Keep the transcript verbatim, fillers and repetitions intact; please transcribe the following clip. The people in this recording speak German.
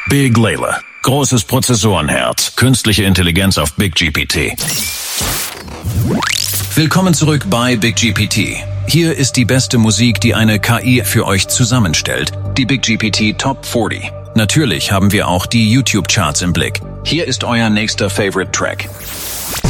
Big Layla. Großes Prozessorenherz. Künstliche Intelligenz auf Big G P T. Willkommen zurück bei Big G P T. Hier ist die beste Musik, die eine K I für euch zusammenstellt. Die Big G P T Top vierzig. Natürlich haben wir auch die YouTube-Charts im Blick. Hier ist euer nächster Favorite Track.